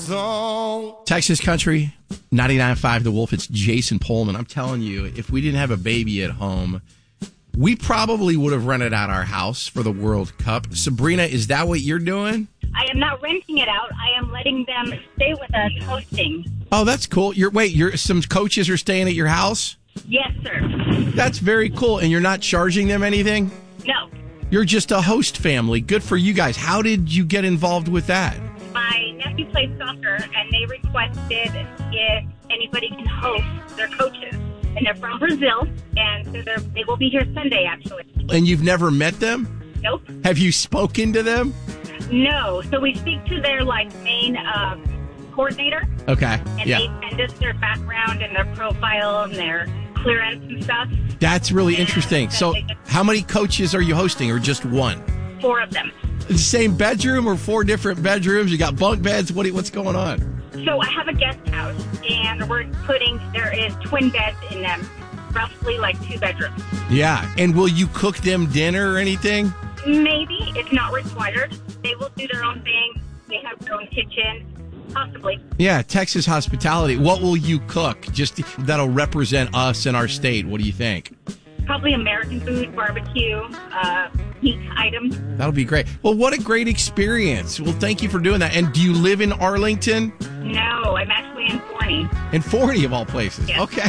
song. Texas Country, 99.5 The Wolf. It's Jason Pullman. I'm telling you, if we didn't have a baby at home, we probably would have rented out our house for the World Cup. Sabrina, is that what you're doing? I am not renting it out. I am letting them stay with us hosting. Oh, that's cool. Some coaches are staying at your house? Yes, sir. That's very cool. And you're not charging them anything? No. You're just a host family. Good for you guys. How did you get involved with that? My nephew plays soccer, and they requested if anybody can host their coaches. And they're from Brazil, and so they will be here Sunday, actually. And you've never met them? Nope. Have you spoken to them? No. So we speak to their, main coordinator. Okay. And they send us their background and their profile and their clearance and stuff. That's really interesting. So how many coaches are you hosting, or just one? 4 of them. The same bedroom or 4 different bedrooms? You got bunk beds? What's going on? So I have a guest house, and there is twin beds in them, roughly 2 bedrooms. Yeah. And will you cook them dinner or anything? Maybe. It's not required. They will do their own thing. They have their own kitchen. Possibly. Yeah, Texas hospitality. What will you cook? Just that'll represent us and our state. What do you think? Probably American food, barbecue, meat items. That'll be great. Well, what a great experience. Well, thank you for doing that. And do you live in Arlington? No, I'm actually in Forney. In Forney, of all places. Yes. Okay.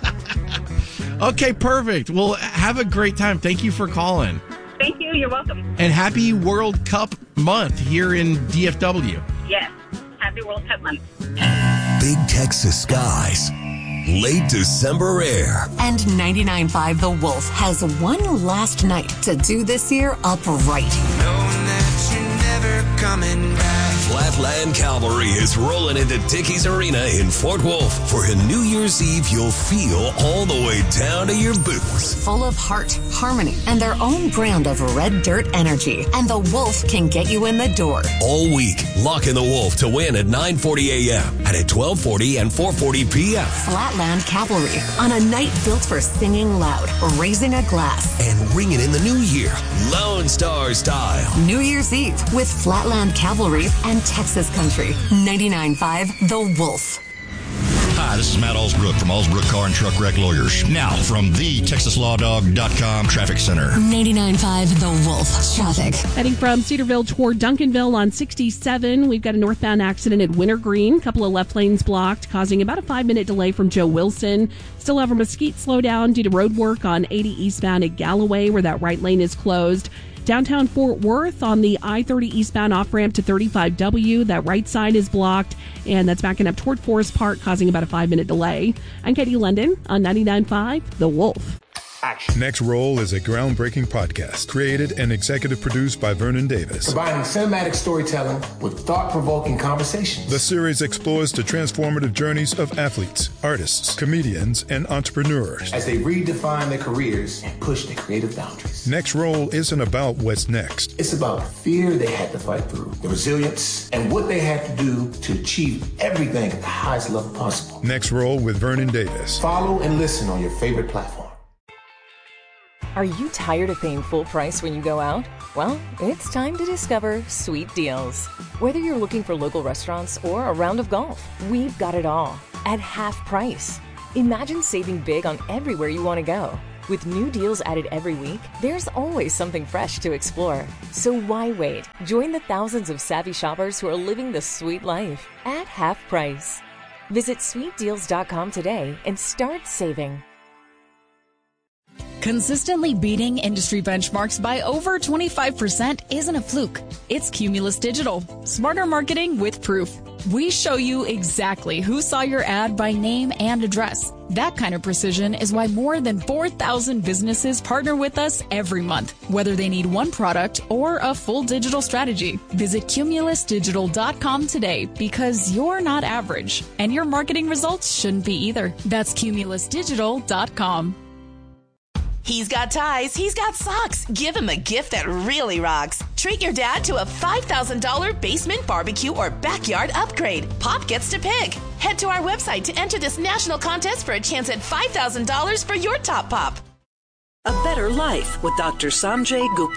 Okay, perfect. Well, have a great time. Thank you for calling. Thank you. You're welcome. And happy World Cup month here in DFW. Yes. Happy World Cup month. Big Texas skies. Late December air. And 99.5 The Wolf has one last night to do this year up right. Knowing that you're never coming back. Flatland Cavalry is rolling into Dickies Arena in Fort Wolf for a New Year's Eve you'll feel all the way down to your boots. Full of heart, harmony, and their own brand of red dirt energy. And the Wolf can get you in the door. All week, lock in the Wolf to win at 9:40 a.m. and at 12:40 and 4:40 p.m. Flatland Cavalry on a night built for singing loud, raising a glass, and ringing in the new year, Lone Star style. New Year's Eve with Flatland Cavalry and Texas Country. 99.5 The Wolf. Hi, this is Matt Allsbrook from Allsbrook Car and Truck Wreck Lawyers. Now from the TexasLawDog.com Traffic Center. 99.5 The Wolf. Traffic. Heading from Cedarville toward Duncanville on 67. We've got a northbound accident at Wintergreen. Couple of left lanes blocked, causing about a 5-minute delay from Joe Wilson. Still have a Mesquite slowdown due to road work on 80 eastbound at Galloway, where that right lane is closed. Downtown Fort Worth on the I-30 eastbound off-ramp to 35W. That right side is blocked, and that's backing up toward Forest Park, causing about a 5-minute delay. I'm Katie London on 99.5 The Wolf. Action. Next Roll is a groundbreaking podcast created and executive produced by Vernon Davis. Combining cinematic storytelling with thought-provoking conversations. The series explores the transformative journeys of athletes, artists, comedians, and entrepreneurs as they redefine their careers and push their creative boundaries. Next Roll isn't about what's next. It's about the fear they had to fight through, the resilience, and what they had to do to achieve everything at the highest level possible. Next Roll with Vernon Davis. Follow and listen on your favorite platform. Are you tired of paying full price when you go out? Well, it's time to discover Sweet Deals. Whether you're looking for local restaurants or a round of golf, we've got it all at half price. Imagine saving big on everywhere you want to go. With new deals added every week, there's always something fresh to explore. So why wait? Join the thousands of savvy shoppers who are living the sweet life at half price. Visit sweetdeals.com today and start saving. Consistently beating industry benchmarks by over 25% isn't a fluke. It's Cumulus Digital. Smarter marketing with proof. We show you exactly who saw your ad by name and address. That kind of precision is why more than 4,000 businesses partner with us every month, whether they need one product or a full digital strategy. Visit cumulusdigital.com today because you're not average, and your marketing results shouldn't be either. That's cumulusdigital.com. He's got ties, he's got socks. Give him a gift that really rocks. Treat your dad to a $5,000 basement barbecue or backyard upgrade. Pop gets to pick. Head to our website to enter this national contest for a chance at $5,000 for your top pop. A better life with Dr. Sanjay Gupta.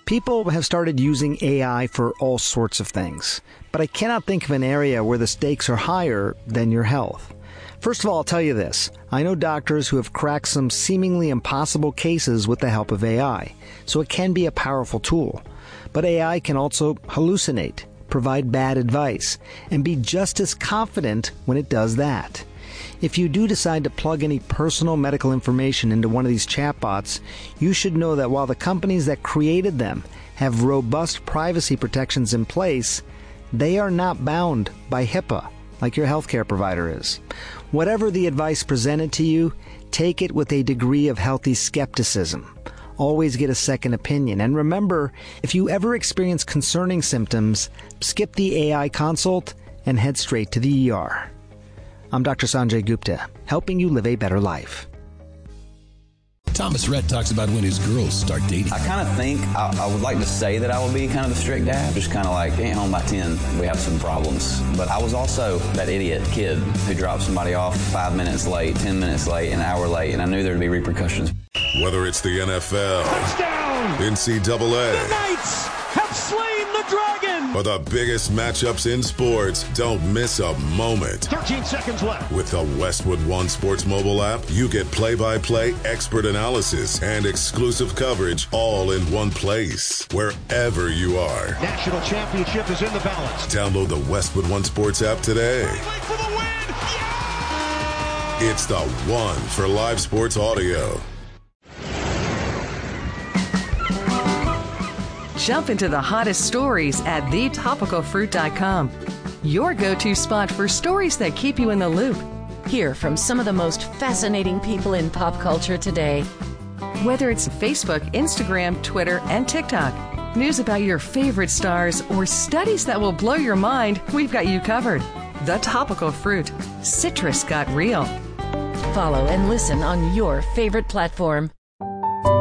People have started using AI for all sorts of things, but I cannot think of an area where the stakes are higher than your health. First of all, I'll tell you this. I know doctors who have cracked some seemingly impossible cases with the help of AI, so it can be a powerful tool. But AI can also hallucinate, provide bad advice, and be just as confident when it does that. If you do decide to plug any personal medical information into one of these chatbots, you should know that while the companies that created them have robust privacy protections in place, they are not bound by HIPAA like your healthcare provider is. Whatever the advice presented to you, take it with a degree of healthy skepticism. Always get a second opinion. And remember, if you ever experience concerning symptoms, skip the AI consult and head straight to the ER. I'm Dr. Sanjay Gupta, helping you live a better life. Thomas Rhett talks about when his girls start dating. I kind of think I would like to say that I would be kind of the strict dad, just kind of like, ain't home by 10, we have some problems. But I was also that idiot kid who dropped somebody off 5 minutes late, 10 minutes late, an hour late, and I knew there would be repercussions. Whether it's the NFL, touchdown, NCAA, the Knights have slain the Dragon, or the biggest matchups in sports, don't miss a moment. 13 seconds left. With the Westwood One Sports mobile app, you get play-by-play expert analysis and exclusive coverage all in one place, wherever you are. National championship is in the balance. Download the Westwood One Sports app today. For the win. Yeah! It's the one for live sports audio. Jump into the hottest stories at thetopicalfruit.com. Your go-to spot for stories that keep you in the loop. Hear from some of the most fascinating people in pop culture today. Whether it's Facebook, Instagram, Twitter, and TikTok, news about your favorite stars, or studies that will blow your mind, we've got you covered. The Topical Fruit. Citrus got real. Follow and listen on your favorite platform.